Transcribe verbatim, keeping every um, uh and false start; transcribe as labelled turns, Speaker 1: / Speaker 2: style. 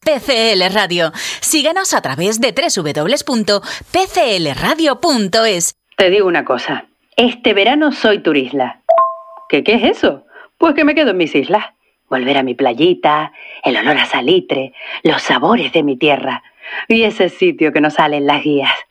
Speaker 1: P C L Radio. Síguenos a través de doble u doble u doble u punto p c l radio punto es.
Speaker 2: Te digo una cosa, este verano soy turisla. ¿Qué, qué es eso? Pues que me quedo en mis islas. Volver a mi playita, el olor a salitre, los sabores de mi tierra y ese sitio que nos sale en las guías.